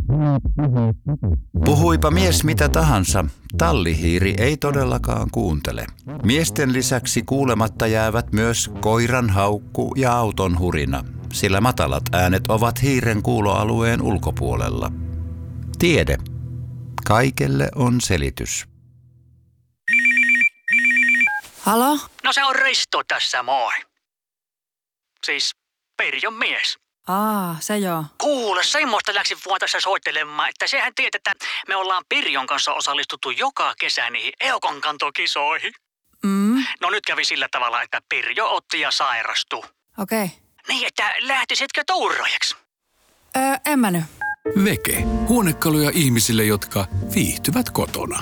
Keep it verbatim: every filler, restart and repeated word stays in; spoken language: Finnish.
Puhuipa mies mitä tahansa, tallihiiri ei todellakaan kuuntele. Miesten lisäksi kuulematta jäävät myös koiran haukku ja auton hurina, sillä matalat äänet ovat hiiren kuuloalueen ulkopuolella. Tiede. Kaikelle on selitys. Halo? No se on Risto tässä, moi. Siis Pirjon mies. Aa, se joo. Kuule, semmoista läksin vaan tässä soittelemaan, että sehän tiedät, että me ollaan Pirjon kanssa osallistuttu joka kesä niihin Eukonkantokisoihin. Mm, No nyt kävi sillä tavalla, että Pirjo otti ja sairastui. okei. Okay. Niin, että lähtisitkö tuuraajaksi? Öö, en mä nyt. Veke. Huonekaluja ihmisille, jotka viihtyvät kotona.